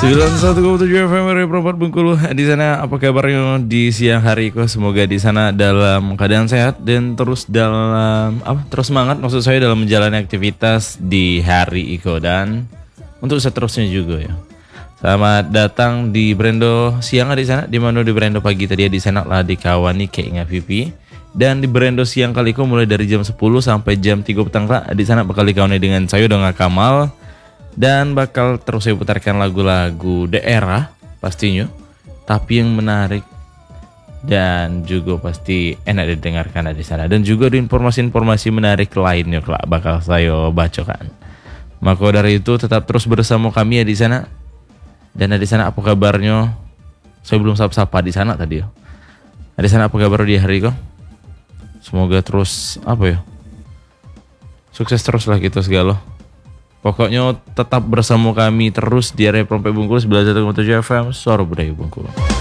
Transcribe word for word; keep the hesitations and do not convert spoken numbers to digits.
sembilan puluh satu koma tujuh F M Radio Propat Bengkulu. Di sana apa kabarnya di siang hari kok? Semoga di sana dalam keadaan sehat dan terus dalam apa? Terus semangat maksud saya dalam menjalani aktivitas di hari Iko dan untuk seterusnya juga ya. Selamat datang di Brendo siang di sana, di mana di Brendo pagi tadi di sana lah dikawani kayak pipi. Dan di Brendo siang kali ko mulai dari jam sepuluh sampai jam tiga petang lah di sana bakal dikawani dengan saya Donga Kamal. Dan bakal terus saya putarkan lagu-lagu daerah pastinya, tapi yang menarik dan juga pasti enak didengarkan di sana. Dan juga ada informasi-informasi menarik lainnya kelak bakal saya bacakan. Maka dari itu tetap terus bersama kami ya di sana. Dan di sana apa kabarnya? Saya belum sapa-sapa di sana tadi ya. Di sana apa kabar di hari kok? Semoga terus apa ya? Sukses terus lah gitu segala. Pokoknya tetap bersama kami terus di area Prompek Bengkulu sembilan puluh satu koma tujuh F M Suara Budaya Bengkulu.